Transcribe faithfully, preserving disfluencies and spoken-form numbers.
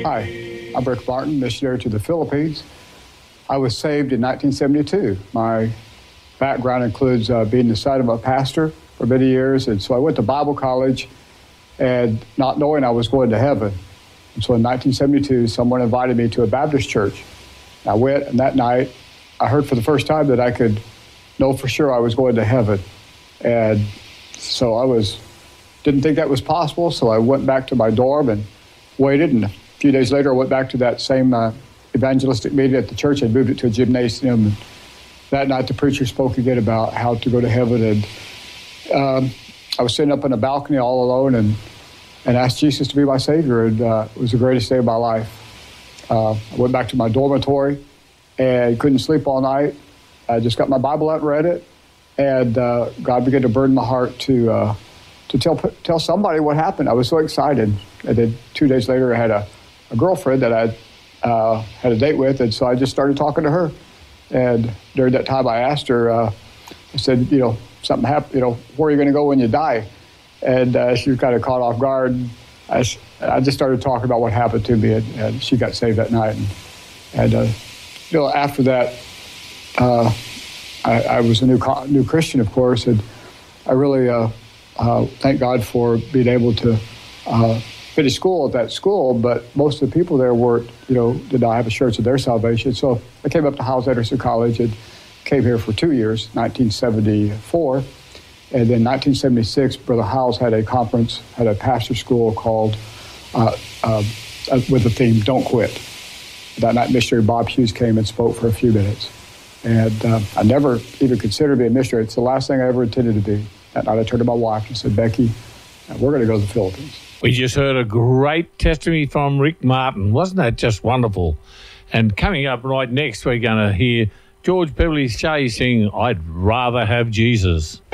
Hi, I'm Rick Martin, missionary to the Philippines. I was saved in nineteen seventy-two. My background includes uh, being the son of a pastor for many years, and so I went to Bible college and not knowing I was going to heaven. And so in nineteen seventy-two, someone invited me to a Baptist church. I went, and that night, I heard for the first time that I could know for sure I was going to heaven. And so I was, didn't think that was possible, so I went back to my dorm and waited, and a few days later, I went back to that same uh, evangelistic meeting at the church and moved it to a gymnasium. And that night, the preacher spoke again about how to go to heaven, and um, I was sitting up on a balcony all alone and, and asked Jesus to be my Savior, and uh, it was the greatest day of my life. Uh, I went back to my dormitory and couldn't sleep all night. I just got my Bible out and read it, and uh, God began to burden my heart to uh, to tell tell somebody what happened. I was so excited. And then two days later, I had a, a girlfriend that I uh, had a date with, and so I just started talking to her. And during that time, I asked her, uh, I said, you know, something happened, you know, where are you going to go when you die? And uh, she was kind of caught off guard. I, I just started talking about what happened to me, and, and she got saved that night. And, and uh, you know, after that, uh, I, I was a new new Christian, of course, and I really uh, uh, thank God for being able to uh, finish school at that school. But most of the people there weren't, you know, did not have assurance of their salvation. So I came up to Hyles-Anderson College and came here for two years, nineteen seventy-four. And then nineteen seventy-six, Brother Hyles had a conference at a pastor school called, uh, uh, with the theme, Don't Quit. That night, missionary Bob Hughes came and spoke for a few minutes. And uh, I never even considered being a missionary. It's the last thing I ever intended to be. That night, I turned to my wife and said, Becky, we're going to go to the Philippines. We just heard a great testimony from Rick Martin. Wasn't that just wonderful? And coming up right next, we're going to hear George Beverly Shea sing, I'd Rather Have Jesus.